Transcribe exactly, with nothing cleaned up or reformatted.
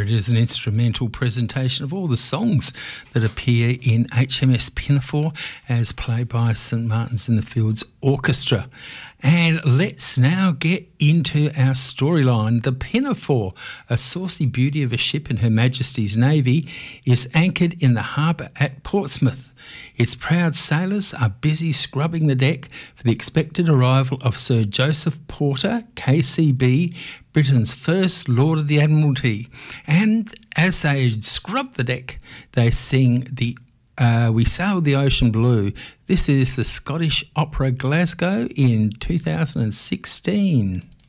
it is an instrumental presentation of all the songs that appear in H M S Pinafore as played by St Martin's in the Fields Orchestra. And let's now get into our storyline. The Pinafore, a saucy beauty of a ship in Her Majesty's Navy, is anchored in the harbour at Portsmouth. Its proud sailors are busy scrubbing the deck for the expected arrival of Sir Joseph Porter, K C B, Britain's first Lord of the Admiralty. And as they scrub the deck, they sing the uh, We Sailed the Ocean Blue. This is the Scottish Opera Glasgow in two thousand sixteen.